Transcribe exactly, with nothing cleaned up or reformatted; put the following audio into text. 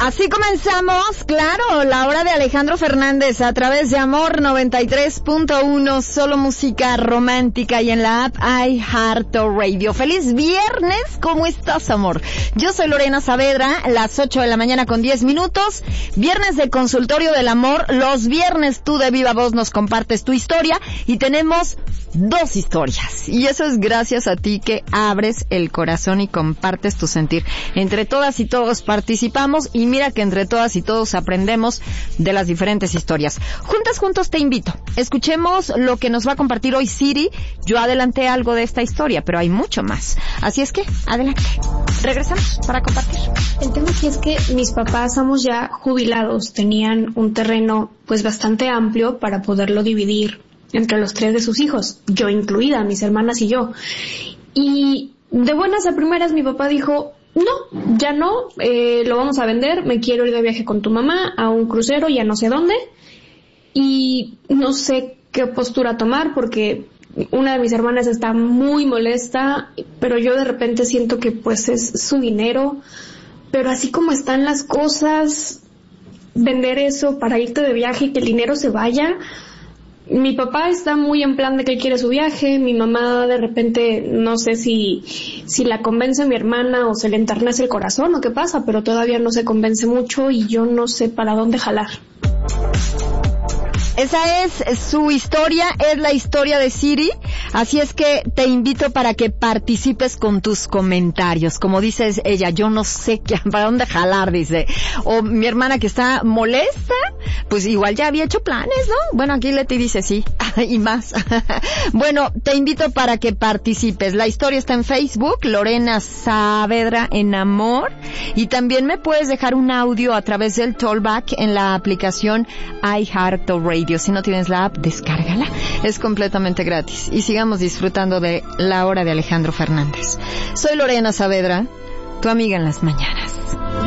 Así comenzamos, claro, la hora de Alejandro Fernández a través de Amor noventa y tres punto uno, solo música romántica y en la app iHeartRadio. ¡Feliz viernes! ¿Cómo estás, amor? Yo soy Lorena Saavedra, las ocho de la mañana con diez minutos, viernes de Consultorio del Amor. Los viernes tú de viva voz nos compartes tu historia y tenemos dos historias. Y eso es gracias a ti que abres el corazón y compartes tu sentir. Entre todas y todos participamos y mira que entre todas y todos aprendemos de las diferentes historias. Juntas, juntos te invito. Escuchemos lo que nos va a compartir hoy Siri. Yo adelanté algo de esta historia, pero hay mucho más. Así es que, adelante. Regresamos para compartir. El tema aquí es que mis papás, ambos ya jubilados, tenían un terreno pues bastante amplio para poderlo dividir entre los tres de sus hijos, yo incluida, mis hermanas y yo. Y de buenas a primeras mi papá dijo, no, ya no, eh, lo vamos a vender, me quiero ir de viaje con tu mamá a un crucero, ya no sé dónde, y no sé qué postura tomar porque una de mis hermanas está muy molesta, pero yo de repente siento que pues es su dinero, pero así como están las cosas, vender eso para irte de viaje y que el dinero se vaya. Mi papá está muy en plan de que él quiere su viaje, mi mamá de repente no sé si si la convence a mi hermana o se le enternece el corazón o qué pasa, pero todavía no se convence mucho y yo no sé para dónde jalar. Esa es su historia, es la historia de Siri, así es que te invito para que participes con tus comentarios. Como dices ella, yo no sé qué, para dónde jalar, dice. O mi hermana que está molesta, pues igual ya había hecho planes, ¿no? Bueno, aquí Leti dice sí, y más. Bueno, te invito para que participes. La historia está en Facebook, Lorena Saavedra en Amor, y también me puedes dejar un audio a través del Tollback en la aplicación iHeartRadio. Si no tienes la app, descárgala. Es completamente gratis. Y sigamos disfrutando de la hora de Alejandro Fernández. Soy Lorena Saavedra, tu amiga en las mañanas.